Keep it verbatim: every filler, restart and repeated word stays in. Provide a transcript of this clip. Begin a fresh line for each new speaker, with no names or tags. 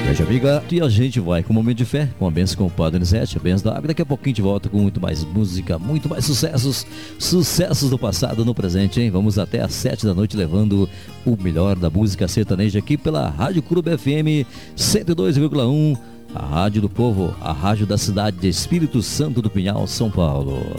Beijo, amiga. E a gente vai com o Momento de Fé, com a benção com o Padre Nizete, a benção da água. Daqui a pouquinho a gente volta com muito mais música, muito mais sucessos, sucessos do passado no presente, hein? Vamos até às sete da noite levando o melhor da música sertaneja aqui pela Rádio Clube F M cento e dois vírgula um, a Rádio do Povo, a rádio da cidade de Espírito Santo do Pinhal, São Paulo.